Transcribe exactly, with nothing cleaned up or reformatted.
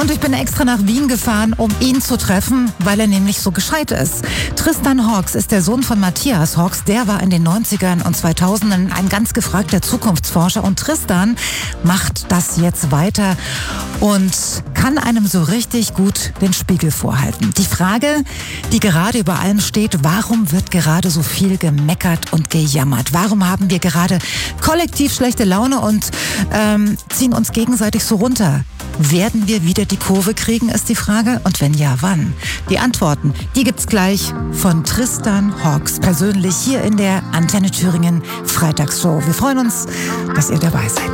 Und ich bin extra nach Wien gefahren, um ihn zu treffen, weil er nämlich so gescheit ist. Tristan Hawks ist der Sohn von Matthias Hawks. Der war in den neunzigern und zweitausendern ein ganz gefragter Zukunftsforscher. Und Tristan macht das jetzt weiter und kann einem so richtig gut den Spiegel vorhalten. Die Frage, die gerade über allem steht: Warum wird gerade so viel gemeckert und gejammert? Warum haben wir gerade kollektiv schlechte Laune und ähm, ziehen uns gegenseitig so runter? Werden wir wieder die Kurve kriegen, ist die Frage. Und wenn ja, wann? Die Antworten, die gibt's gleich von Tristan Hawks persönlich hier in der Antenne Thüringen Freitagsshow. Wir freuen uns, dass ihr dabei seid.